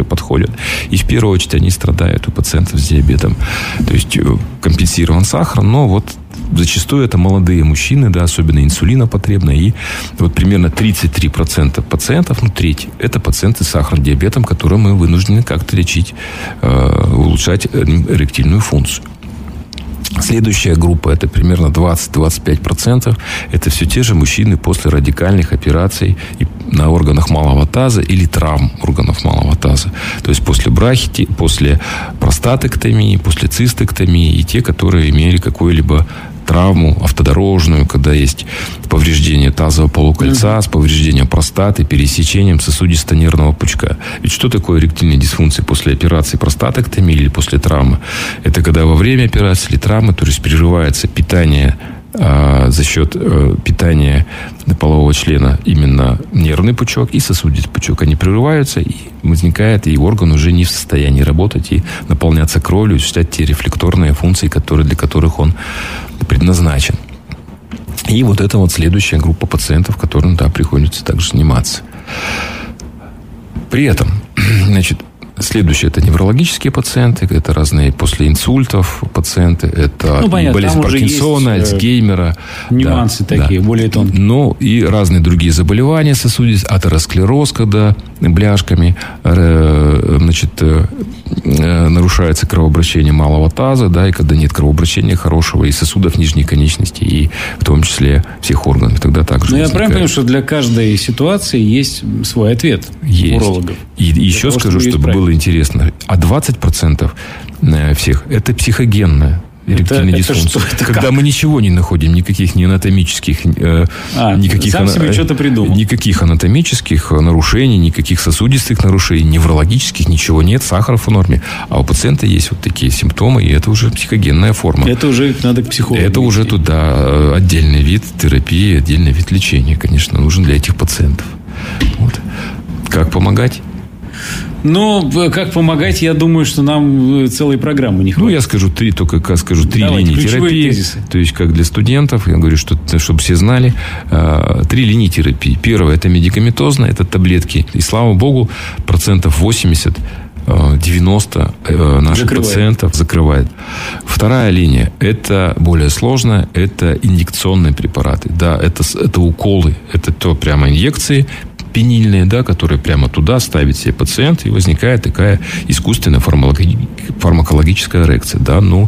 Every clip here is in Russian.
подходят. И в первую очередь они страдают у пациентов с диабетом. То есть компенсирован сахар, но вот зачастую это молодые мужчины, да, особенно инсулинопотребные. И вот примерно 33% пациентов, треть, это пациенты с сахарным диабетом, которые мы вынуждены как-то лечить, улучшать эректильную функцию. Следующая группа, это примерно 20-25%. Это все те же мужчины после радикальных операций на органах малого таза или травм органов малого таза. То есть после брахити, после простатэктомии, после цистэктомии и те, которые имели какую-либо травму автодорожную, когда есть повреждение тазового полукольца с повреждением простаты, пересечением сосудисто-нервного пучка. Ведь что такое эректильная дисфункция после операции простатэктомии или после травмы? Это когда во время операции или травмы, то есть прерывается питание за счет питания полового члена именно нервный пучок и сосудистый пучок. Они прерываются, и возникает, и орган уже не в состоянии работать и наполняться кровью, осуществлять те рефлекторные функции, для которых он предназначен. И вот это вот следующая группа пациентов, которым, приходится также заниматься. При этом, следующее, это неврологические пациенты, это разные после инсультов пациенты, это болезнь Паркинсона, Альцгеймера. Нюансы такие, более тонкие. И разные другие заболевания сосудистые, атеросклероз, когда бляшками нарушается кровообращение малого таза, и когда нет кровообращения хорошего и сосудов нижней конечности, и в том числе всех органов. Тогда также я правильно понимаю, что для каждой ситуации есть свой ответ урологов? И еще скажу, чтобы было интересно. А 20% всех это психогенная эректильная дисфункция. Когда мы ничего не находим, никаких не анатомических, сам себе что-то придумал. Никаких анатомических нарушений, никаких сосудистых нарушений, неврологических, ничего нет, сахар в норме. А у пациента есть вот такие симптомы, и это уже психогенная форма. Это уже надо к психологу. Это уже туда отдельный вид терапии, отдельный вид лечения, конечно, нужен для этих пациентов. Вот. Как помогать? Как помогать, я думаю, что нам целой программы не хватит. Я скажу три линии терапии. Тезисы. То есть, как для студентов, я говорю, чтобы все знали, 3 линии терапии. Первая – это медикаментозная, это таблетки. И, слава богу, 80-90% наших пациентов закрывает. Вторая линия – это более сложная, это инъекционные препараты. Да, это уколы, это прямо инъекции пенильные, которые прямо туда ставит себе пациент, и возникает такая искусственная фармакологическая эрекция.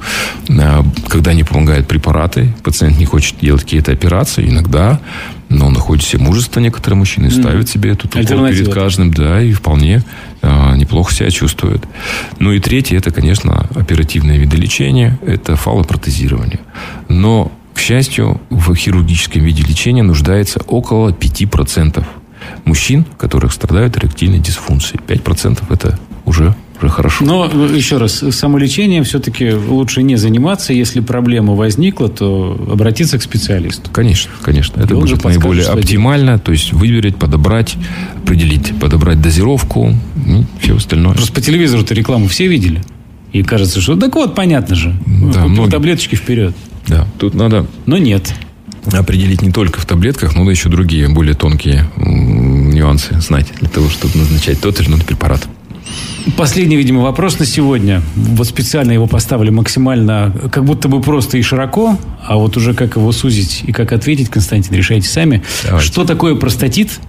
Когда не помогают препараты, пациент не хочет делать какие-то операции, иногда, но он находит себе мужество, некоторые мужчины ставят себе эту укол перед каждым, и вполне неплохо себя чувствуют. И третье, это, конечно, оперативные виды лечения, это фаллопротезирование. Но, к счастью, в хирургическом виде лечения нуждается около 5% мужчин, которых страдают эректильной дисфункцией. 5% это уже хорошо. Но, еще раз, самолечением все-таки лучше не заниматься. Если проблема возникла, то обратиться к специалисту. Конечно. Это будет наиболее оптимально. То есть, выбрать, подобрать, подобрать дозировку и все остальное. Просто по телевизору-то рекламу все видели. И кажется, что понятно же. Купил таблеточки вперед. Да, тут надо... Но нет. Определить не только в таблетках, но и еще другие, более тонкие нюансы знать для того, чтобы назначать тот или иной препарат. Последний, видимо, вопрос на сегодня. Вот специально его поставили максимально, как будто бы просто и широко, а вот уже как его сузить и как ответить, Константин, решайте сами. Давайте. Что такое простатит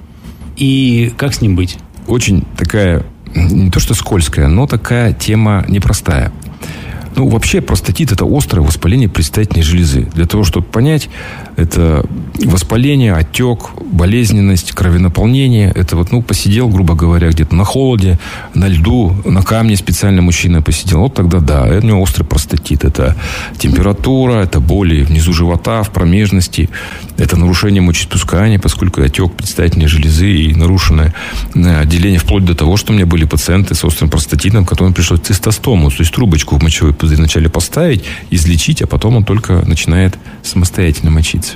и как с ним быть? Очень такая, не то что скользкая, но такая тема непростая. Вообще простатит – это острое воспаление предстательной железы. Для того, чтобы понять, это воспаление, отек, болезненность, кровенаполнение. Это посидел, грубо говоря, где-то на холоде, на льду, на камне специально мужчина посидел. Тогда у него острый простатит. Это температура, это боли внизу живота, в промежности. Это нарушение мочеиспускания, поскольку отек предстательной железы и нарушенное отделение, вплоть до того, что у меня были пациенты с острым простатитом, которым пришлось цистостому, то есть трубочку в мочевой пузырь вначале поставить, излечить, а потом он только начинает самостоятельно мочиться.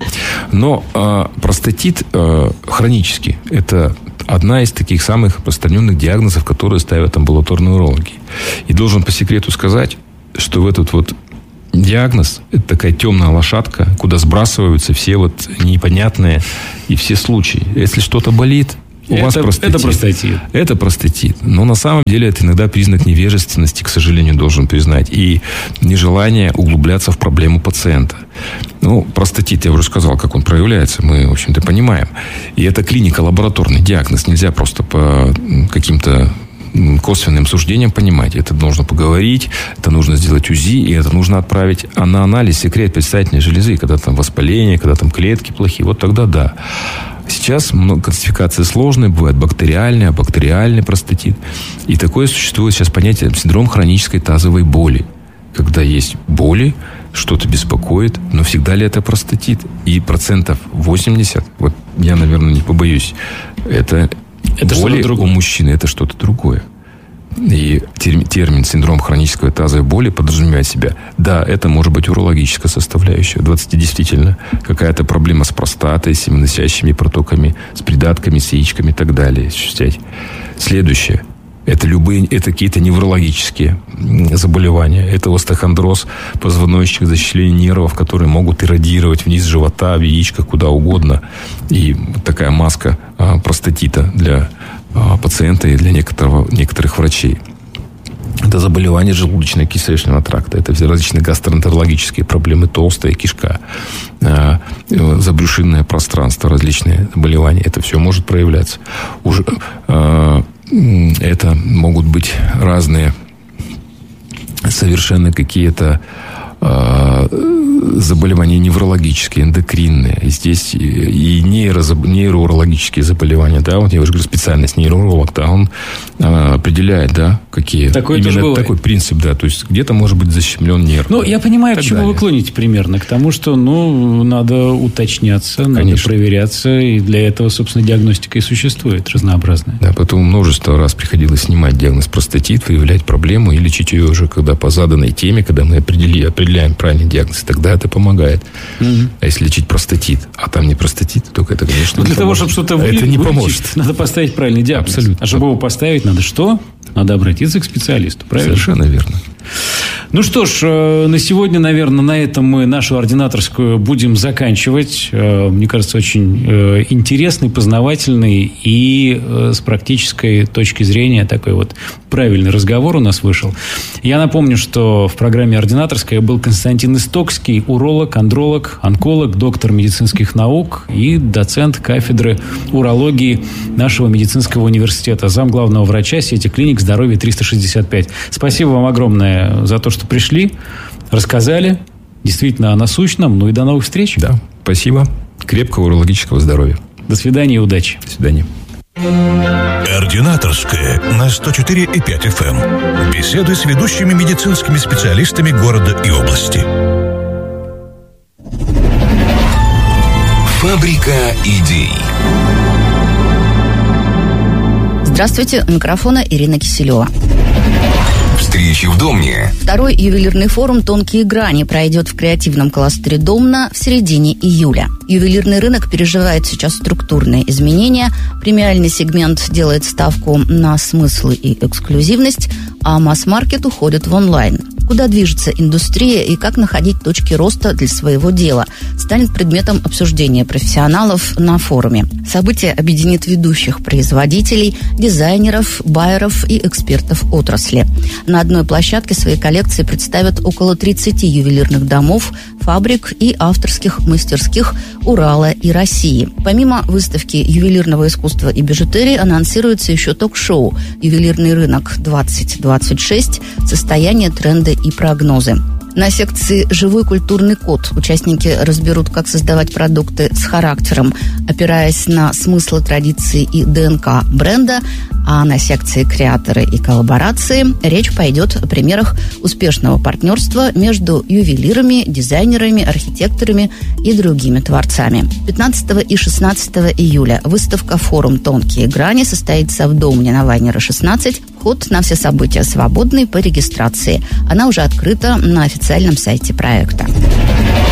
Но простатит хронический. Это одна из таких самых распространенных диагнозов, которые ставят амбулаторные урологи. И должен по секрету сказать, что в этот диагноз – это такая темная лошадка, куда сбрасываются все непонятные и все случаи. Если что-то болит, У вас простатит. Это простатит. Это простатит. Но на самом деле это иногда признак невежественности, к сожалению, должен признать. И нежелание углубляться в проблему пациента. Простатит, я уже сказал, как он проявляется, мы, в общем-то, понимаем. И это клиника, лабораторный диагноз. Нельзя просто по каким-то косвенным суждением понимать. Это нужно поговорить, это нужно сделать УЗИ, и это нужно отправить на анализ секрет предстательной железы, когда там воспаление, когда там клетки плохие. Вот тогда да. Сейчас классификация сложная, бывает бактериальный, абактериальный простатит. И такое существует сейчас понятие синдром хронической тазовой боли. Когда есть боли, что-то беспокоит, но всегда ли это простатит? И 80%, вот я, наверное, не побоюсь, это боли у мужчины, это что-то другое. И термин синдром хронической тазовой боли подразумевает себя. Да, это может быть урологическая составляющая. действительно какая-то проблема с простатой, с семеноносящими протоками, с придатками, с яичками и так далее. Следующее. Это какие-то неврологические заболевания. Это остеохондроз позвоночника, защищение нервов, которые могут иррадировать вниз живота, в яичках, куда угодно. И такая маска простатита для пациента и для некоторых врачей. Это заболевания желудочно-кишечного тракта. Это все различные гастроэнтерологические проблемы, толстая кишка, забрюшинное пространство, различные заболевания. Это все может проявляться. Это могут быть разные совершенно какие-то заболевания неврологические, эндокринные. И здесь и нейроурологические заболевания. Да, вот я уже говорю, специальность нейроуролог, да, он определяет, да, какие. Такой принцип, да. То есть где-то может быть защемлен нерв. Я понимаю, к чему вы клоните примерно. К тому, что, надо уточняться, Конечно. Надо проверяться. И для этого, собственно, диагностика и существует разнообразная. Да, поэтому множество раз приходилось снимать диагноз простатит, выявлять проблему и лечить ее уже, когда по заданной теме, когда мы определяем правильный диагноз, тогда это помогает. А если лечить простатит, а там не простатит, только это, конечно, для того, чтобы что-то не поможет. Надо поставить правильный диагноз. Абсолютно. А чтобы его поставить, надо что? Надо обратиться к специалисту. Правильно? Совершенно верно. Что ж, на сегодня, наверное, на этом мы нашу ординаторскую будем заканчивать. Мне кажется, очень интересный, познавательный и с практической точки зрения такой вот правильный разговор у нас вышел. Я напомню, что в программе «Ординаторская» был Константин Истокский, уролог, андролог, онколог, доктор медицинских наук и доцент кафедры урологии нашего медицинского университета, замглавного врача сети клиник «Здоровье 365». Спасибо вам огромное за то, что пришли, рассказали действительно о насущном. И до новых встреч. Да, спасибо. Крепкого урологического здоровья. До свидания и удачи. До свидания. Ординаторская на 104,5 FM. Беседы с ведущими медицинскими специалистами города и области. Фабрика идей. Здравствуйте, у микрофона Ирина Киселева. Встречи в Домне. Второй ювелирный форум «Тонкие грани» пройдет в креативном кластере Домна в середине июля. Ювелирный рынок переживает сейчас структурные изменения. Премиальный сегмент делает ставку на смыслы и эксклюзивность, а масс-маркет уходит в онлайн. Куда движется индустрия и как находить точки роста для своего дела, станет предметом обсуждения профессионалов на форуме. Событие объединит ведущих производителей, дизайнеров, байеров и экспертов отрасли. На одной площадке свои коллекции представят около 30 ювелирных домов, фабрик и авторских мастерских Урала и России. Помимо выставки ювелирного искусства и бижутерии анонсируется еще ток-шоу «Ювелирный рынок 2026. Состояние, тренды и прогнозы». На секции «Живой культурный код» участники разберут, как создавать продукты с характером, опираясь на смыслы, традиции и ДНК бренда, а на секции «Креаторы и коллаборации» речь пойдет о примерах успешного партнерства между ювелирами, дизайнерами, архитекторами и другими творцами. 15 и 16 июля выставка «Форум Тонкие грани» состоится в Домне на Вайнера 16. Вход на все события свободный по регистрации. Она уже открыта на официальном сайте проекта.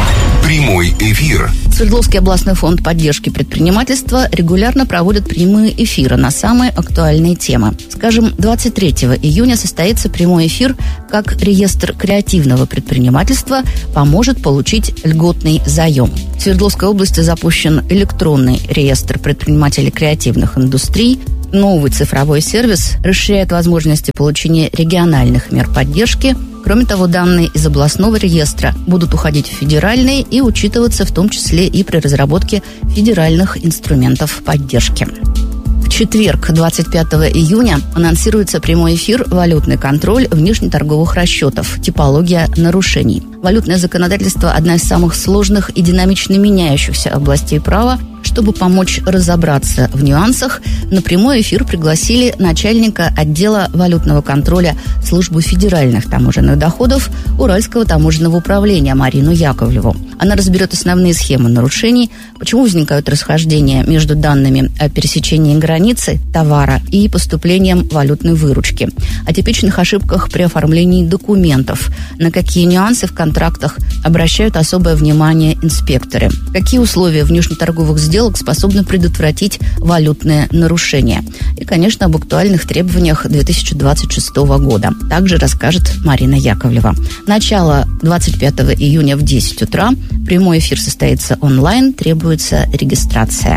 Прямой эфир. Свердловский областной фонд поддержки предпринимательства регулярно проводит прямые эфиры на самые актуальные темы. Скажем, 23 июня состоится прямой эфир, как реестр креативного предпринимательства поможет получить льготный заем. В Свердловской области запущен электронный реестр предпринимателей креативных индустрий. Новый цифровой сервис расширяет возможности получения региональных мер поддержки. Кроме того, данные из областного реестра будут уходить в федеральный и учитываться в том числе и при разработке федеральных инструментов поддержки. В четверг, 25 июня, анонсируется прямой эфир «Валютный контроль внешнеторговых расчетов. Типология нарушений». Валютное законодательство – одна из самых сложных и динамично меняющихся областей права. Чтобы помочь разобраться в нюансах, на прямой эфир пригласили начальника отдела валютного контроля Службы федеральных таможенных доходов Уральского таможенного управления Марину Яковлеву. Она разберет основные схемы нарушений, почему возникают расхождения между данными о пересечении границы товара и поступлением валютной выручки, о типичных ошибках при оформлении документов, на какие нюансы в контрактах обращают особое внимание инспекторы, какие условия внешнеторговых сделок способны предотвратить валютные нарушения. И, конечно, об актуальных требованиях 2026 года. Также расскажет Марина Яковлева. Начало 25 июня в 10 утра. Прямой эфир состоится онлайн. Требуется регистрация.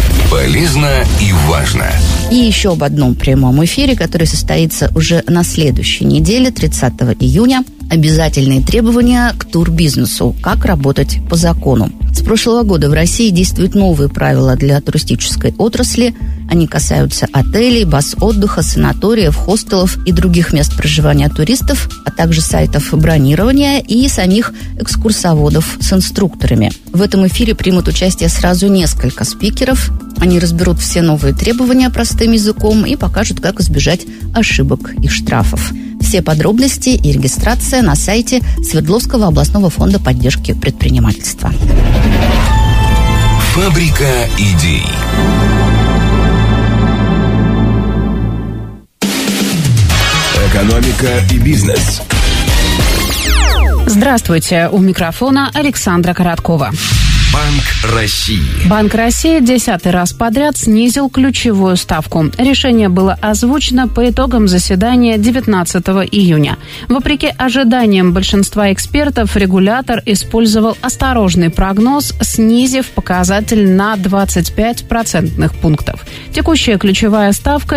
Полезно и важно. И еще об одном прямом эфире, который состоится уже на следующей неделе, 30 июня. Обязательные требования к турбизнесу. Как работать по закону. С прошлого года в России действуют новые правила для туристической отрасли. Они касаются отелей, баз отдыха, санаториев, хостелов и других мест проживания туристов, а также сайтов бронирования и самих экскурсоводов с инструкторами. В этом эфире примут участие сразу несколько спикеров. Они разберут все новые требования простым языком и покажут, как избежать ошибок и штрафов. Все подробности и регистрация на сайте Свердловского областного фонда поддержки предпринимательства. Фабрика идей. Экономика и бизнес. Здравствуйте. У микрофона Александра Короткова. Банк России. Банк России 10-й раз подряд снизил ключевую ставку. Решение было озвучено по итогам заседания 19 июня. Вопреки ожиданиям большинства экспертов, регулятор использовал осторожный прогноз, снизив показатель на 25 процентных пунктов. Текущая ключевая ставка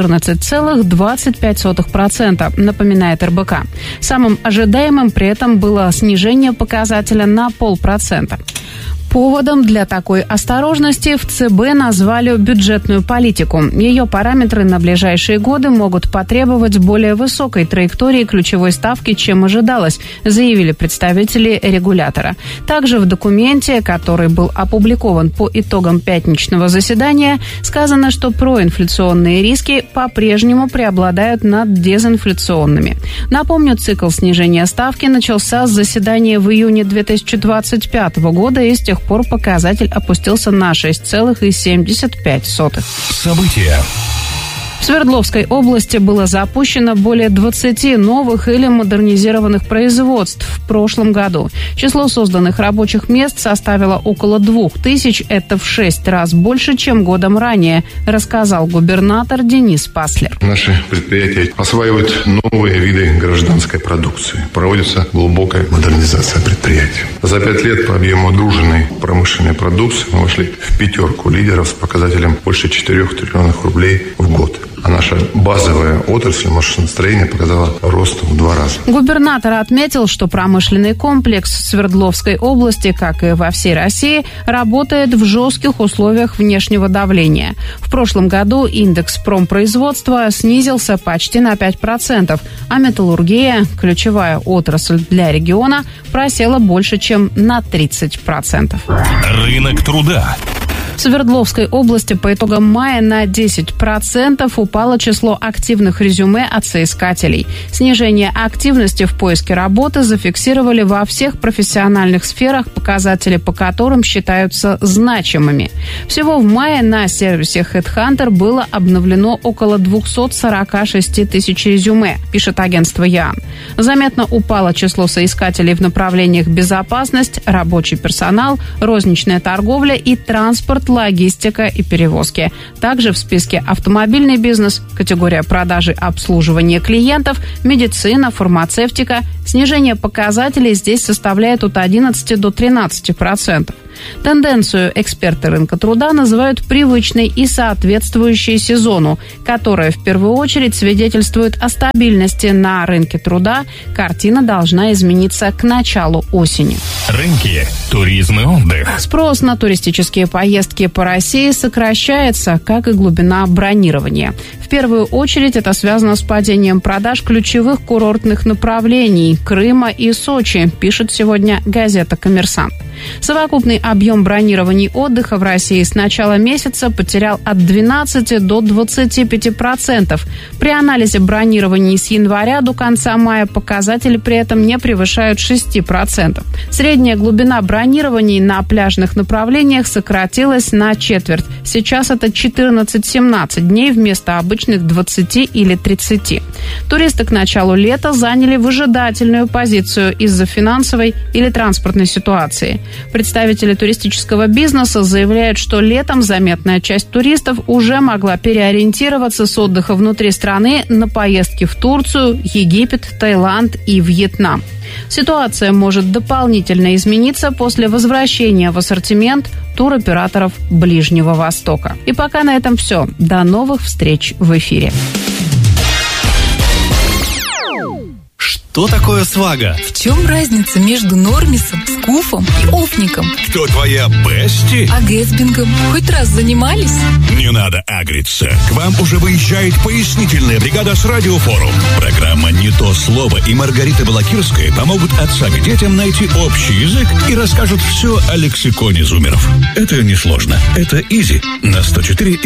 14,25%, напоминает РБК. Самым ожидаемым при этом было снижение показателя на 0,5%. Поводом для такой осторожности в ЦБ назвали бюджетную политику. Ее параметры на ближайшие годы могут потребовать более высокой траектории ключевой ставки, чем ожидалось, заявили представители регулятора. Также в документе, который был опубликован по итогам пятничного заседания, сказано, что проинфляционные риски по-прежнему преобладают над дезинфляционными. Напомню, цикл снижения ставки начался с заседания в июне 2025 года, и с тех пор показатель опустился на 6,75%. События. В Свердловской области было запущено более 20 новых или модернизированных производств в прошлом году. Число созданных рабочих мест составило около 2000. Это в 6 раз больше, чем годом ранее, рассказал губернатор Денис Паслер. Наши предприятия осваивают новые виды гражданской продукции. Проводится глубокая модернизация предприятий. За 5 лет по объему отгруженной промышленной продукции мы вошли в 5 лидеров с показателем больше 4 триллионов рублей в год. А наша базовая отрасль машиностроения показала рост в 2 раза. Губернатор отметил, что промышленный комплекс в Свердловской области, как и во всей России, работает в жестких условиях внешнего давления. В прошлом году индекс промпроизводства снизился почти на 5%, а металлургия, ключевая отрасль для региона, просела больше, чем на 30%. Рынок труда. В Свердловской области по итогам мая на 10% упало число активных резюме от соискателей. Снижение активности в поиске работы зафиксировали во всех профессиональных сферах, показатели по которым считаются значимыми. Всего в мае на сервисе HeadHunter было обновлено около 246 тысяч резюме, пишет агентство ЯН. Заметно упало число соискателей в направлениях безопасность, рабочий персонал, розничная торговля и транспорт, логистика и перевозки. Также в списке автомобильный бизнес, категория продажи обслуживания клиентов, медицина, фармацевтика. Снижение показателей здесь составляет от 11 до 13%. Тенденцию эксперты рынка труда называют привычной и соответствующей сезону, которая в первую очередь свидетельствует о стабильности на рынке труда. Картина должна измениться к началу осени. Рынки, туризм и отдых. Спрос на туристические поездки по России сокращается, как и глубина бронирования. В первую очередь это связано с падением продаж ключевых курортных направлений Крыма и Сочи, пишет сегодня газета «Коммерсант». Совокупный объем бронирований отдыха в России с начала месяца потерял от 12 до 25%. При анализе бронирований с января до конца мая показатели при этом не превышают 6%. Средняя глубина бронирований на пляжных направлениях сократилась на четверть. Сейчас это 14-17 дней вместо обычных 20 или 30. Туристы к началу лета заняли выжидательную позицию из-за финансовой или транспортной ситуации. Представители туристического бизнеса заявляют, что летом заметная часть туристов уже могла переориентироваться с отдыха внутри страны на поездки в Турцию, Египет, Таиланд и Вьетнам. Ситуация может дополнительно измениться после возвращения в ассортимент туроператоров Ближнего Востока. И пока на этом все. До новых встреч в эфире. Что такое свага? В чем разница между нормисом, скуфом и офником? Кто твоя бести? А гэтсбингом хоть раз занимались? Не надо агриться. К вам уже выезжает пояснительная бригада с Радиофорум. Программа «Не то слово» и Маргарита Балакирская помогут отца к детям найти общий язык и расскажут все о лексиконе зумеров. Это несложно. Это изи на 104,5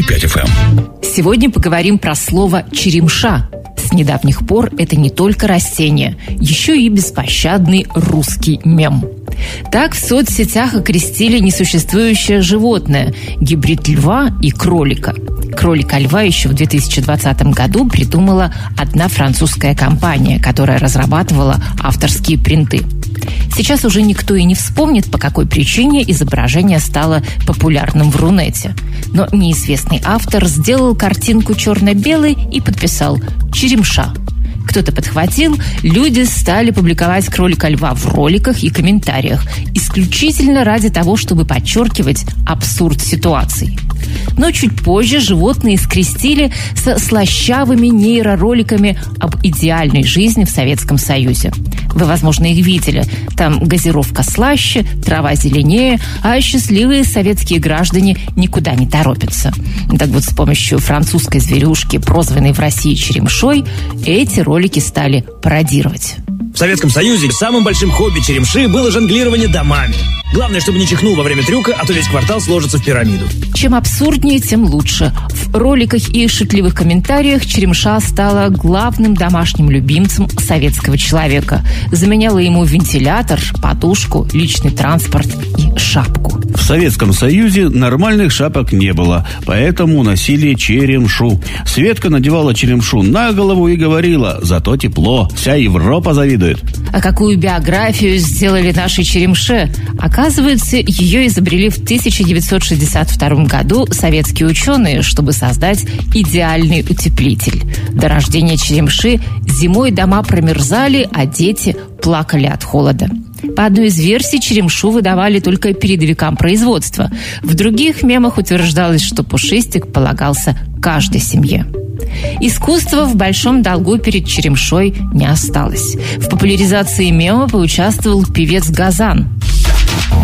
FM. Сегодня поговорим про слово «черемша». С недавних пор это не только растение, еще и беспощадный русский мем. Так в соцсетях окрестили несуществующее животное – гибрид льва и кролика. Кролика-льва еще в 2020 году придумала одна французская компания, которая разрабатывала авторские принты. Сейчас уже никто и не вспомнит, по какой причине изображение стало популярным в Рунете. Но неизвестный автор сделал картинку черно-белой и подписал «Черемша». Кто-то подхватил, люди стали публиковать кролика-льва в роликах и комментариях, исключительно ради того, чтобы подчеркивать абсурд ситуаций. Но чуть позже животные скрестили со слащавыми нейророликами об идеальной жизни в Советском Союзе. Вы, возможно, их видели. Там газировка слаще, трава зеленее, а счастливые советские граждане никуда не торопятся. Так вот, с помощью французской зверюшки, прозванной в России черемшой, эти ролики стали пародировать. В Советском Союзе самым большим хобби черемши было жонглирование домами. Главное, чтобы не чихнул во время трюка, а то весь квартал сложится в пирамиду. Чем абсурднее, тем лучше. В роликах и шутливых комментариях черемша стала главным домашним любимцем советского человека. Заменяла ему вентилятор, подушку, личный транспорт и шапку. В Советском Союзе нормальных шапок не было, поэтому носили черемшу. Светка надевала черемшу на голову и говорила: «Зато тепло, вся Европа завидует». А какую биографию сделали нашей черемше? Оказывается, ее изобрели в 1962 году советские ученые, чтобы создать идеальный утеплитель. До рождения черемши зимой дома промерзали, а дети плакали от холода. По одной из версий, черемшу выдавали только передовикам производства. В других мемах утверждалось, что пушистик полагался каждой семье. Искусство в большом долгу перед черемшой не осталось. В популяризации мема поучаствовал певец Газан.